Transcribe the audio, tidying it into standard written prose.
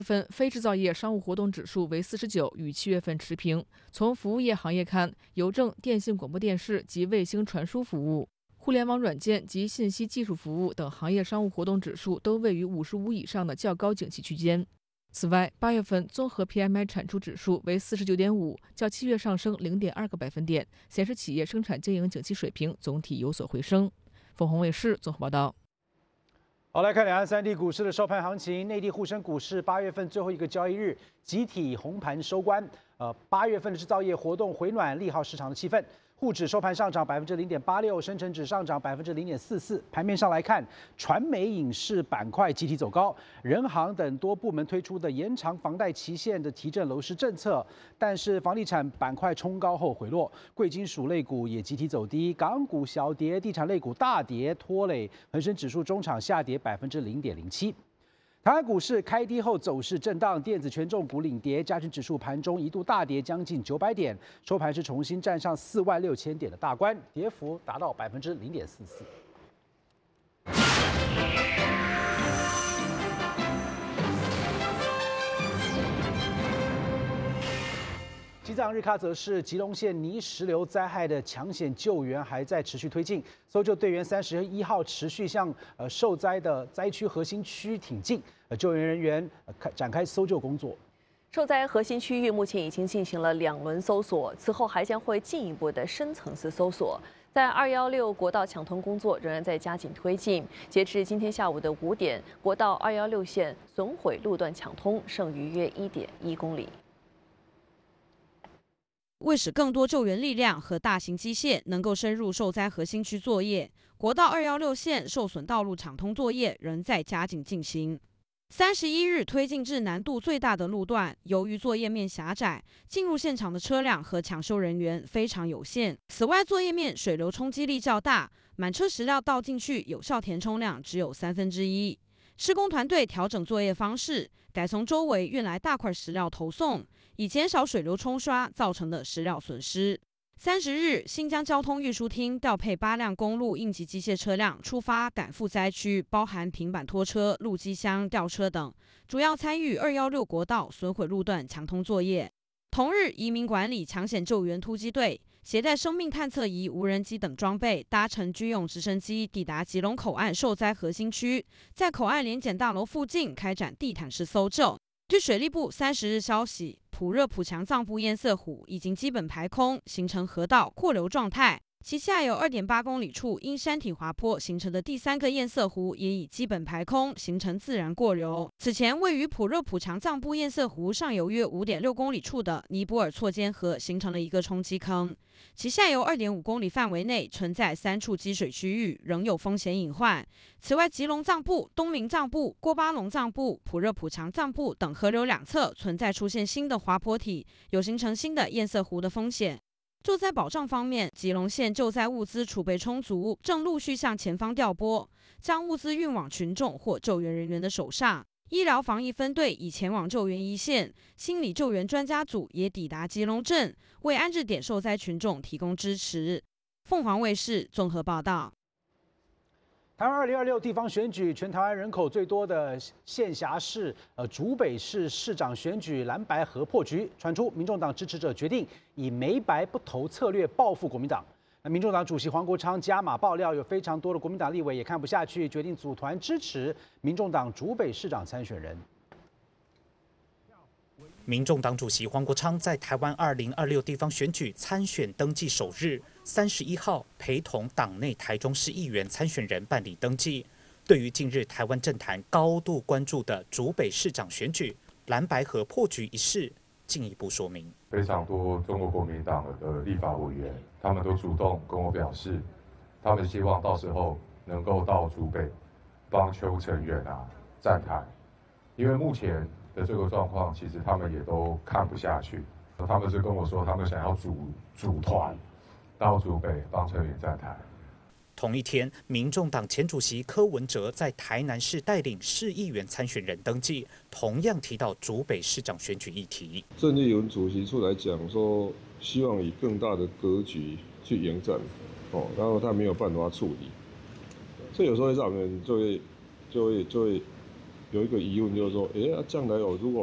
份非制造业商务活动指数为49，与7月份持平。从服务业行业看，邮政、电信、广播电视及卫星传输服务、互联网软件及信息技术服务等行业商务活动指数都位于55以上的较高景气区间。此外，8月份综合 PMI 产出指数为49.5，较7月上升0.2个百分点，显示企业生产经营景气水平总体有所回升。凤凰卫视综合报道。 好，来看两岸三地股市的收盘行情。内地沪深股市8月份最后一个交易日集体红盘收官。8月份的制造业活动回暖，利好市场的气氛。沪指收盘上涨0.86%，深成指上涨0.44%。盘面上来看，传媒、影视板块集体走高，人行等多部门推出的延长房贷期限的提振楼市政策，但是房地产板块冲高后回落，贵金属类股也集体走低，港股小跌，地产类股大跌，拖累恒生指数中场下跌0.07%。台湾股市开低后走势震荡，电子权重股领跌，加权指数盘中一度大跌将近900点，收盘是重新站上46000点的大关，跌幅达到0.44%。西藏日喀则市吉隆县泥石流灾害的抢险救援还在持续推进，搜救队员31号持续向受灾的灾区核心区挺进，救援人员展开搜救工作。 受灾核心区域目前已经进行了2轮搜索，此后还将会进一步的深层次搜索。在216国道抢通工作仍然在加紧推进，截至今天下午的5点，国道216线损毁路段抢通剩余约1.1公里。 为使更多救援力量和大型机械能够深入受灾核心区作业，国道216线受损道路抢通作业仍在加紧进行。31日推进至难度最大的路段，由于作业面狭窄，进入现场的车辆和抢修人员非常有限。此外，作业面水流冲击力较大，满车石料倒进去有效填充量只有1/3。施工团队调整作业方式，改从周围运来大块石料投送，以减少水流冲刷造成的石料损失。30日，新疆交通运输厅调配8辆公路应急机械车辆出发赶赴灾区，包含平板拖车、路基箱、吊车等，主要参与216国道损毁路段抢通作业。同日，移民管理抢险救援突击队携带生命探测仪、无人机等装备，搭乘军用直升机抵达吉隆口岸受灾核心区，在口岸联检大楼附近开展地毯式搜救。据水利部30日消息，普热普强藏布堰塞湖已经基本排空，形成河道扩流状态。其下游2.8公里处因山体滑坡形成的第3个堰塞湖也已基本排空，形成自然过流。此前，位于普热普强藏布堰塞湖上游约5.6公里处的尼泊尔错间河形成了一个冲击坑，其下游2.5公里范围内存在3处积水区域，仍有风险隐患。此外，吉隆藏布、东明藏布、郭巴隆藏布、普热普强藏布等河流两侧存在出现新的滑坡体，有形成新的堰塞湖的风险。救灾保障方面，吉隆县救灾物资储备充足，正陆续向前方调拨，将物资运往群众或救援人员的手上。医疗防疫分队已前往救援一线，心理救援专家组也抵达吉隆镇，为安置点受灾群众提供支持。凤凰卫视综合报道。 台湾2026地方选举，全台湾人口最多的县辖市，竹北市市长选举蓝白合破局，传出民众党支持者决定以美白不投策略报复国民党。那民众党主席黄国昌加码爆料，有非常多的国民党立委也看不下去，决定组团支持民众党竹北市长参选人。 民众党主席黄国昌在台湾2026地方选举参选登记首日，31号陪同党内台中市议员参选人办理登记。对于近日台湾政坛高度关注的竹北市长选举蓝白合破局一事，进一步说明。 非常多中国国民党的立法委员，他们都主动跟我表示，他们希望到时候能够到竹北帮邱成远站台，因为目前的这个状况，其实他们也都看不下去。他们是跟我说，他们想要组团到竹北帮陈远站台。 同一天，民众党前主席柯文哲在台南市带领市议员参选人登记，同样提到竹北市长选举议题。 郑丽文主席出来讲说，希望以更大的格局去迎战，然后他没有办法处理，这有时候会让人就会有一个疑问，就是说，将来如果